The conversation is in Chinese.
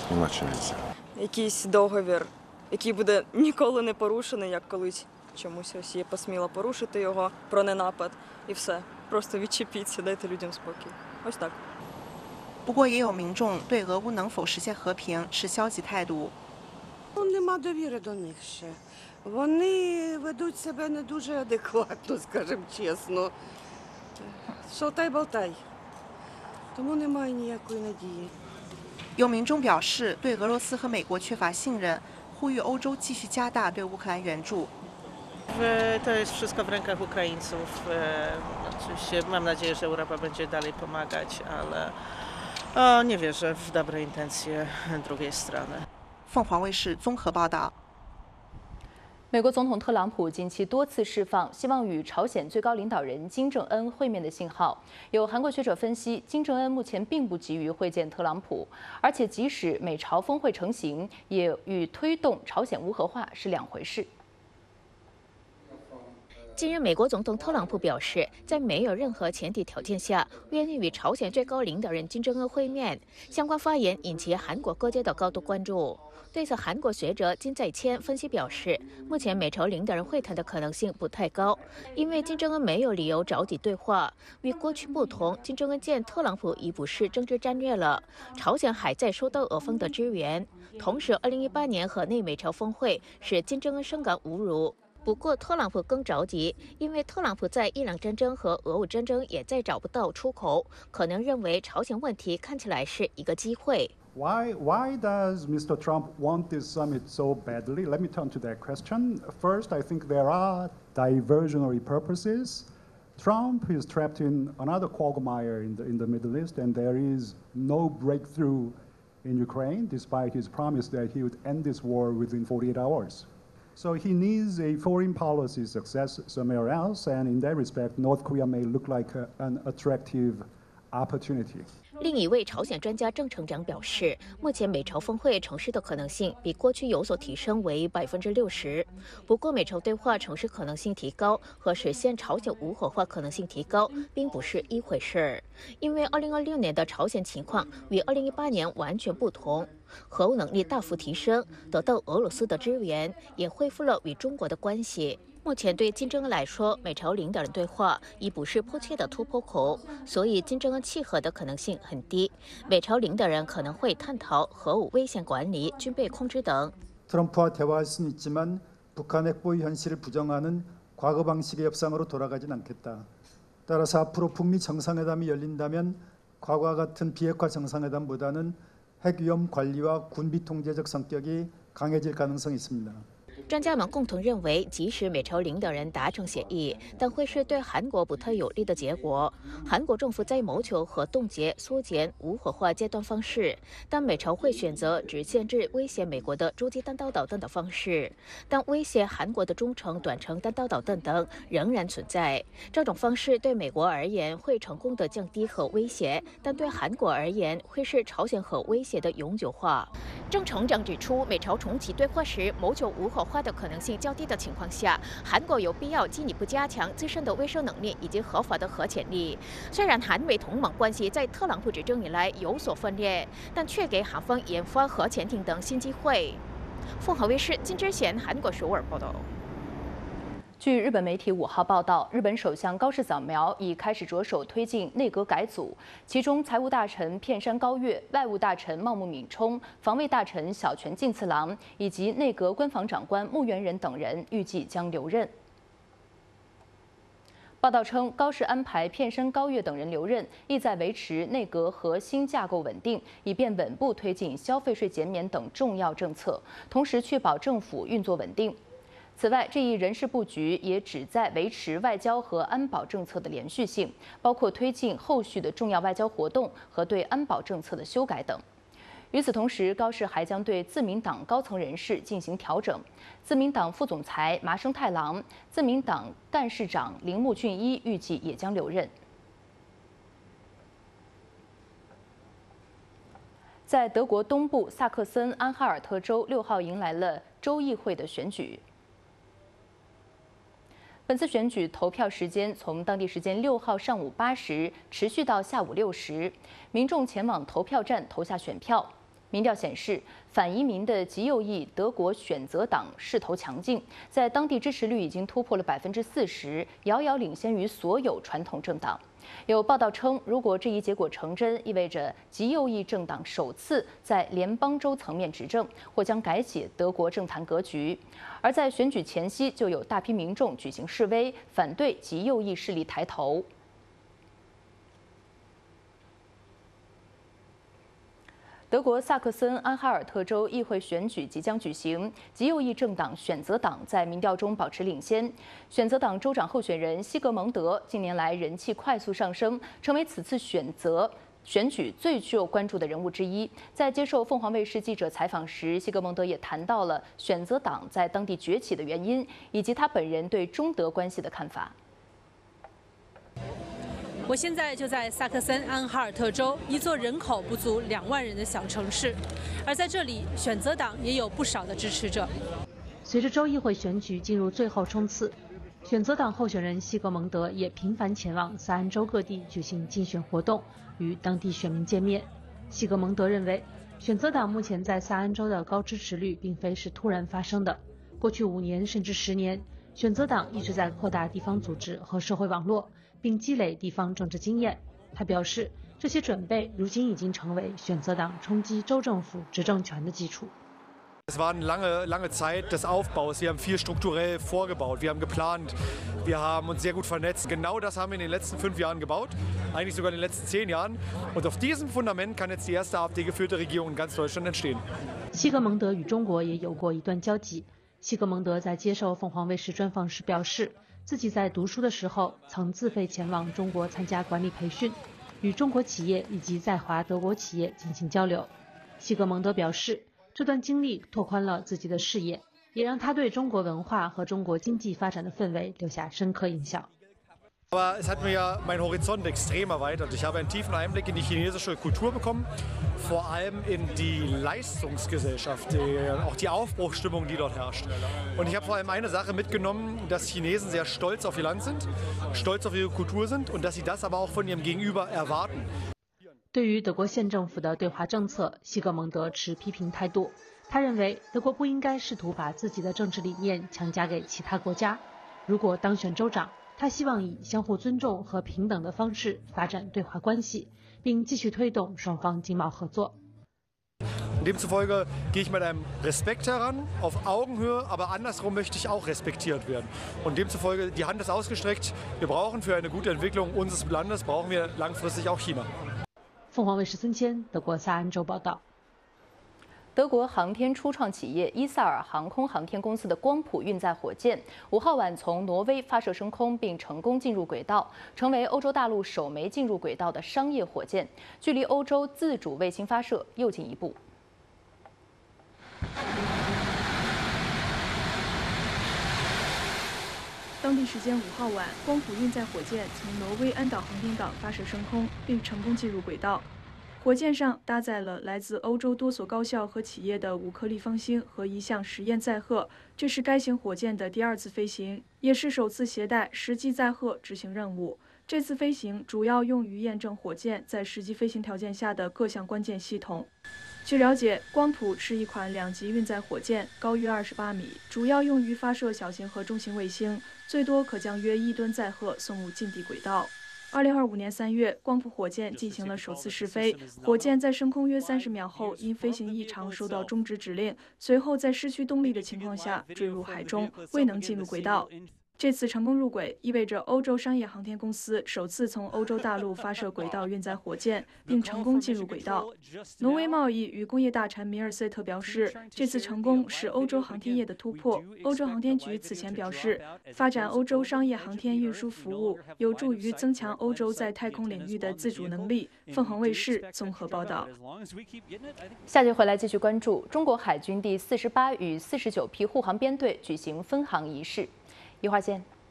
не начнеться. Якийсь договір, який буде ніколи не порушений, як колись чомусь Росія посміла порушити його про ненапад, і все. Просто відчепіться, дайте людям спокій. Ось так. 不过，也有民众对俄乌能否实现和平持消极态度。 Нема довіри до них ще. Вони ведуть себе не дуже адекватно, скажімо чесно. Шалтай болтай. Тому немає ніякої надії. 有民众表示对俄罗斯和美国缺乏信任，呼吁欧洲继续加大对乌克兰援助。 To jest wszystko w rękach Ukraińców. Oczywiście mam nadzieję, że Europa będzie dalej pomagać, ale nie wierzę w dobre intencje drugiej strony. 凤凰卫视综合报道。 美国总统特朗普近期多次释放希望与朝鲜最高领导人金正恩会面的信号。有韩国学者分析，金正恩目前并不急于会见特朗普，而且即使美朝峰会成型，也与推动朝鲜无核化是两回事。 近日，美国总统特朗普表示，在没有任何前提条件下，愿意与朝鲜最高领导人金正恩会面。相关发言引起韩国各界的高度关注。对此，韩国学者金在谦分析表示，目前美朝领导人会谈的可能性不太高，因为金正恩没有理由着急对话。与过去不同，金正恩见特朗普已不是政治战略了，朝鲜还在收到俄方的支援。同时，2018年河内美朝峰会使金正恩深感侮辱。 不过，特朗普更着急，因为特朗普在伊朗战争和俄乌战争也在找不到出口，可能认为朝鲜问题看起来是一个机会。 Why does Mr. Trump want this summit so badly? Let me turn to that question. First, I think there are diversionary purposes. Trump is trapped in another quagmire in the Middle East, and there is no breakthrough in Ukraine, despite his promise that he would end this war within 48 hours. So he needs a foreign policy success somewhere else, and in that respect, North Korea may look like an attractive opportunity. 另一位朝鲜专家郑成长表示，目前美朝峰会成事的可能性比过去有所提升为60%。不过，美朝对话成事可能性提高和实现朝鲜无核化可能性提高并不是一回事，因为2026年的朝鲜情况与2018年完全不同，核武能力大幅提升，得到俄罗斯的支援，也恢复了与中国的关系。 目前对金正恩来说，美朝领導人对话已不是迫切的突破口，所以金正恩契合的可能性很低。美朝领导人可能会探讨核武危险管理、军备控制等。 트럼프와 대화할 수는 있지만 북한 핵보유 현실을 부정하는 과거 방식의 협상으로 돌아가진 않겠다. 따라서 앞으로 북미 정상회담이 열린다면 과거와 같은 비핵화 정상회담보다는 핵위험 관리와 군비 통제적 성격이 강해질 가능성이 있습니다. 专家们共同认为，即使美朝领导人达成协议，但会是对韩国不太有利的结果。韩国政府在谋求和冻结、缩减无核化阶段方式，但美朝会选择只限制威胁美国的洲际弹道导弹的方式，但威胁韩国的中程、短程弹道导弹等仍然存在。这种方式对美国而言会成功的降低核威胁，但对韩国而言会是朝鲜核威胁的永久化。郑成长指出，美朝重启对话时谋求无核化的可能性较低的情况下，韩国有必要进一步加强自身的威慑能力以及合法的核潜力。虽然韩美同盟关系在特朗普执政以来有所分裂，但却给韩方研发核潜艇等新机会。凤凰卫视金之贤韩国首尔报道。 据日本媒体5号报道，日本首相高市早苗已开始着手推进内阁改组，其中财务大臣片山高月、外务大臣茂木敏充、防卫大臣小泉进次郎以及内阁官房长官木原人等人预计将留任。报道称，高市安排片山高月等人留任，意在维持内阁核心架构稳定，以便稳步推进消费税减免等重要政策，同时确保政府运作稳定。 此外，这一人事布局也旨在维持外交和安保政策的连续性，包括推进后续的重要外交活动和对安保政策的修改等。与此同时，高市还将对自民党高层人事进行调整，自民党副总裁麻生太郎、自民党干事长铃木俊一预计也将留任。在德国东部萨克森安哈尔特州6号迎来了州议会的选举。 本次选举投票时间从当地时间6号上午8时持续到下午6时，民众前往投票站投下选票。 民调显示，反移民的极右翼德国选择党势头强劲，在当地支持率已经突破了40%，遥遥领先于所有传统政党。有报道称，如果这一结果成真，意味着极右翼政党首次在联邦州层面执政，或将改写德国政坛格局。而在选举前夕，就有大批民众举行示威，反对极右翼势力抬头。德国萨克森安哈尔特州议会选举即将举行，极右翼政党选择党在民调中保持领先。选择党州长候选人西格蒙德近年来人气快速上升，成为此次选举最具有关注的人物之一。在接受凤凰卫视记者采访时，西格蒙德也谈到了选择党在当地崛起的原因，以及他本人对中德关系的看法。 我现在就在萨克森安哈尔特州一座人口不足2万人的小城市，而在这里，选择党也有不少的支持者。 随着州议会选举进入最后冲刺，选择党候选人西格蒙德也频繁前往萨安州各地举行竞选活动，与当地选民见面。西格蒙德认为，选择党目前在萨安州的高支持率并非是突然发生的，过去5年甚至10年，选择党一直在扩大地方组织和社会网络，并积累地方政治经验。他表示，这些准备如今已经成为选择党冲击州政府执政权的基础。 Es war eine lange Zeit des Aufbaus. Wir haben viel strukturell vorgebaut. Wir haben geplant. Wir haben uns sehr gut vernetzt. Genau das haben wir in den letzten 5 Jahren gebaut. Eigentlich sogar in den letzten 10 Jahren. Und auf diesem Fundament kann jetzt die erste AfD-geführte Regierung in ganz Deutschland entstehen. 西格蒙德与中国也有过一段交集。西格蒙德在接受凤凰卫视专访时表示，自己在读书的时候曾自费前往中国参加管理培训，与中国企业以及在华德国企业进行交流。西格蒙德表示，这段经历拓宽了自己的视野，也让他对中国文化和中国经济发展的氛围留下深刻印象。 Aber es hat mir ja meinen Horizont extrem erweitert. Ich habe einen tiefen Einblick in die chinesische Kultur bekommen, vor allem in die Leistungsgesellschaft, auch die Aufbruchsstimmung, die dort herrscht. Und ich habe vor allem eine Sache mitgenommen, dass Chinesen sehr stolz auf ihr Land sind, stolz auf ihre Kultur sind und dass sie das aber auch von ihrem Gegenüber erwarten. 对于德国现政府的对华政策，西格蒙德持批评态度。他认为，德国不应该试图把自己的政治理念强加给其他国家。如果当选州长，他希望以相互尊重和平等的方式发展对华关系，并继续推动双方经贸合作。 Demzufolge gehe ich mit einem Respekt heran, auf Augenhöhe, aber andersrum möchte ich auch respektiert werden. Und demzufolge, die Hand ist ausgestreckt. Wir brauchen für eine gute Entwicklung unseres Landes, brauchen wir langfristig auch China. 凤凰卫视孙谦，德国萨安州报道。 德国航天初创企业伊萨尔航空航天公司的光谱运载火箭5号晚从挪威发射升空，并成功进入轨道，成为欧洲大陆首枚进入轨道的商业火箭，距离欧洲自主卫星发射又进一步。 当地时间5号晚，光谱运载火箭从挪威安岛航天港发射升空，并成功进入轨道。火箭上搭载了来自欧洲多所高校和企业的5颗立方星和1项实验载荷，这是该型火箭的第2次飞行，也是首次携带实际载荷执行任务。这次飞行主要用于验证火箭在实际飞行条件下的各项关键系统。据了解，光谱是一款2级运载火箭，高约28米，主要用于发射小型和中型卫星，最多可将约1吨载荷送入近地轨道。2025年3月，光谱火箭进行了首次试飞，火箭在升空约30秒后，因飞行异常收到终止指令，随后在失去动力的情况下坠入海中，未能进入轨道。这次成功入轨，意味着欧洲商业航天公司首次从欧洲大陆发射轨道运载火箭，并成功进入轨道。挪威贸易与工业大臣米尔塞特表示，这次成功是欧洲航天业的突破。欧洲航天局此前表示，发展欧洲商业航天运输服务有助于增强欧洲在太空领域的自主能力。凤凰卫视综合报道。 下节回来继续关注中国海军第48与49批护航编队举行分航仪式。一会儿见。